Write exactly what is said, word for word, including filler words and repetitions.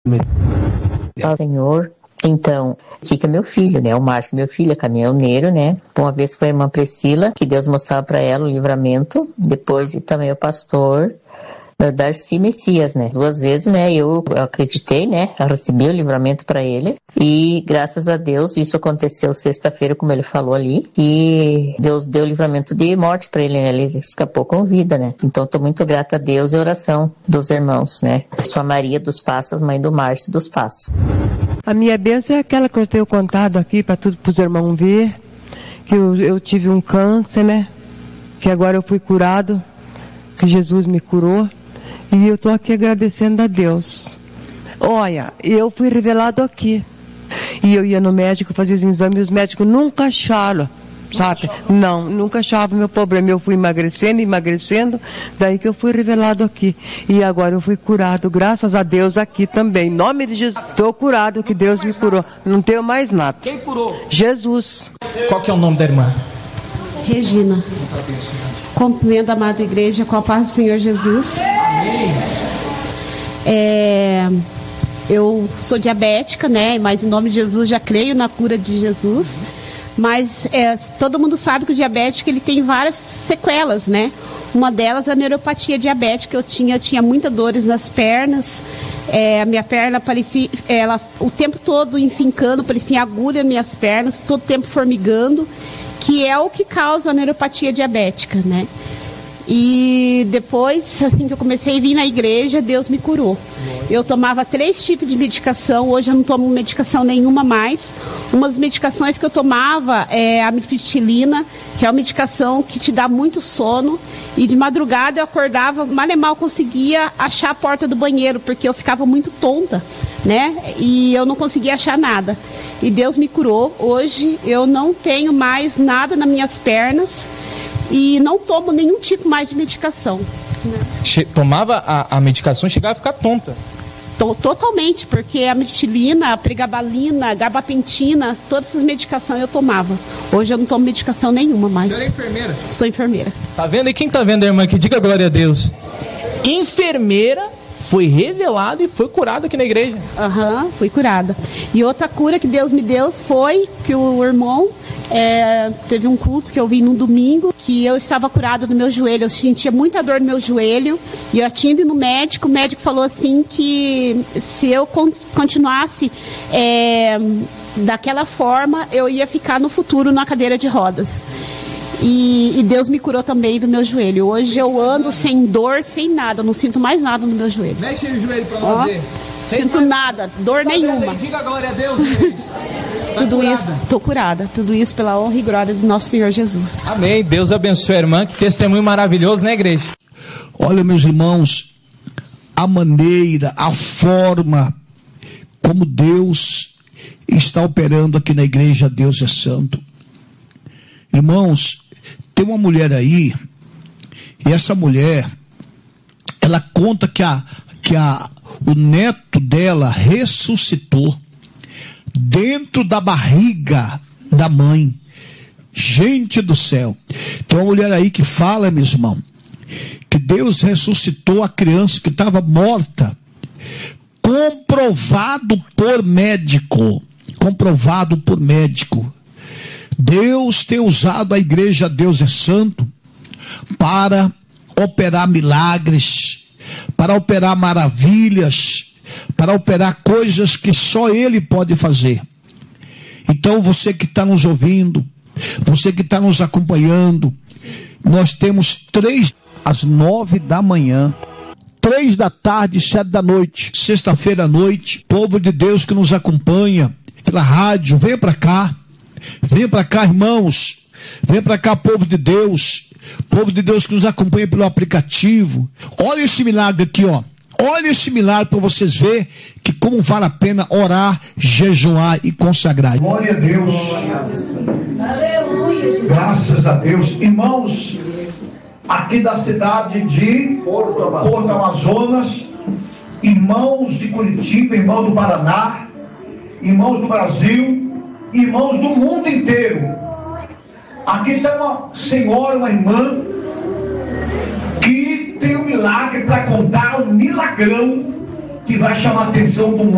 Ao Senhor. Então, Kika é meu filho, né? O Márcio, meu filho, é caminhoneiro, né? Uma vez foi a irmã Priscila, que Deus mostrava para ela o livramento. Depois também o pastor Darcy Messias, né? Duas vezes, né? Eu, eu acreditei, né? Eu recebi o livramento para ele. E graças a Deus, isso aconteceu sexta-feira, como ele falou ali. E Deus deu livramento de morte para ele, né? Ele escapou com vida, né? Então, estou muito grata a Deus e a oração dos irmãos, né? Sua Maria dos Passos, mãe do Márcio dos Passos. A minha bênção é aquela que eu tenho contado aqui para todos os irmãos ver. Que eu, eu tive um câncer, né? Que agora eu fui curado. Que Jesus me curou. E eu estou aqui agradecendo a Deus. Olha, eu fui revelado aqui. E eu ia no médico fazer os exames e os médicos nunca acharam, sabe? Não, nunca achavam meu problema. Eu fui emagrecendo, emagrecendo, daí que eu fui revelado aqui. E agora eu fui curado, graças a Deus, aqui também. Em nome de Jesus, estou curado, que Deus me curou. Não tenho mais nada. Quem curou? Jesus. Qual que é o nome da irmã? Regina. Cumprimento a amada igreja com a paz do Senhor Jesus. É, eu sou diabética, né? Mas em nome de Jesus já creio na cura de Jesus. Mas é, todo mundo sabe que o diabético ele tem várias sequelas, né? Uma delas é a neuropatia diabética. Eu tinha, eu tinha muitas dores nas pernas. É, a minha perna parecia, ela o tempo todo enfincando, parecia agulha nas minhas pernas, todo tempo formigando, que é o que causa a neuropatia diabética, né? E depois, assim que eu comecei a vir na igreja, Deus me curou. Eu tomava três tipos de medicação, hoje eu não tomo medicação nenhuma mais. Uma das medicações que eu tomava é a amitriptilina, que é uma medicação que te dá muito sono. E de madrugada eu acordava, mal e mal conseguia achar a porta do banheiro, porque eu ficava muito tonta, né? E eu não conseguia achar nada. E Deus me curou. Hoje eu não tenho mais nada nas minhas pernas. E não tomo nenhum tipo mais de medicação. Né? Che- tomava a, a medicação e chegava a ficar tonta? Tô, totalmente, porque a amitriptilina, a pregabalina, a gabapentina, todas essas medicações eu tomava. Hoje eu não tomo medicação nenhuma mais. Você é enfermeira? Sou enfermeira. Tá vendo? E quem tá vendo, irmã, que diga glória a Deus. Enfermeira foi revelada e foi curada aqui na igreja. Aham, uhum, fui curada. E outra cura que Deus me deu foi que o irmão é, teve um culto que eu vim num domingo, que eu estava curada do meu joelho. Eu sentia muita dor no meu joelho e eu tinha ido no médico. O médico falou assim que se eu con- continuasse é, daquela forma, eu ia ficar no futuro na cadeira de rodas. E, e Deus me curou também do meu joelho. Hoje eu ando sem dor, sem nada. Eu não sinto mais nada no meu joelho. Mexe o joelho pra nós ver. Sinto mais... nada, dor tá nenhuma. Diga glória a Deus, gente. Tá Tudo curada. isso, tô curada. Tudo isso pela honra e glória do nosso Senhor Jesus. Amém. Deus abençoe a irmã. Que testemunho maravilhoso, né, igreja? Olha, meus irmãos, a maneira, a forma como Deus está operando aqui na igreja Deus é Santo. Irmãos, tem uma mulher aí, e essa mulher, ela conta que, a, que a, o neto dela ressuscitou dentro da barriga da mãe. Gente do céu. Tem uma mulher aí que fala, meu irmão, que Deus ressuscitou a criança que estava morta. Comprovado por médico. Comprovado por médico. Deus tem usado a igreja Deus é Santo para operar milagres, para operar maravilhas, para operar coisas que só Ele pode fazer. Então você que está nos ouvindo, você que está nos acompanhando, nós temos três às nove da manhã, três da tarde, sete da noite, sexta-feira à noite, povo de Deus que nos acompanha pela rádio, venha para cá. Venha para cá, irmãos. Venha para cá, povo de Deus. Povo de Deus que nos acompanha pelo aplicativo. Olha esse milagre aqui, ó. Olha esse milagre para vocês verem que como vale a pena orar, jejuar e consagrar. Glória a Deus. Graças a Deus. Irmãos, aqui da cidade de Porto Amazonas, irmãos de Curitiba, irmãos do Paraná, irmãos do Brasil, irmãos do mundo inteiro. Aqui está uma senhora, uma irmã que tem um milagre para contar, um milagrão que vai chamar a atenção do mundo.